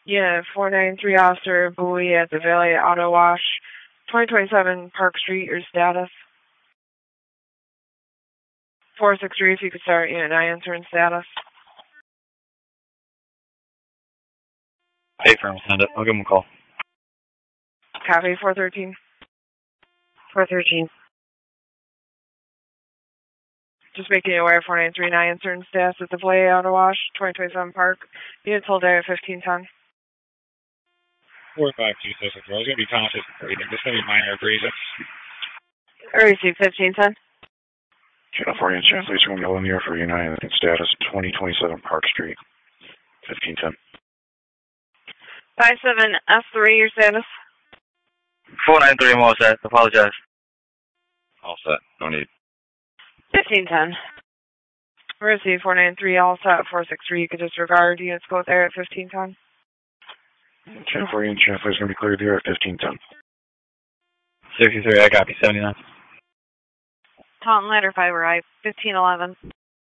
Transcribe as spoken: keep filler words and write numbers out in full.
Yeah, four nine three Officer Bowie at the Valley Auto Wash, twenty twenty-seven Park Street, your status. four six three, if you could start Unit nine, turn status. Hey, firm, send it. I'll give him a call. Copy, four thirteen. four thirteen. Just making you aware, four nine three nine, certain status at the Valley Auto Wash, twenty twenty-seven Park. Units hold there at fifteen ten. four five two six. It's going to be conscious breathing. Just going to be minor breathing. I received fifteen ten. Channel forty insurance, please going to go in the air for United status twenty twenty-seven Park Street, fifteen ten. five seven S three, your status. four nine three, I'm all set. Apologize. All set. No need. fifteen ten. Receive four nine three, all set, four six three, you could disregard. Units go there at fifteen ten. Channel forty insurance, please going to be cleared the air at fifteen ten. sixty-three, I copy. seventy-nine. Taunton Ladder five, right, fifteen eleven.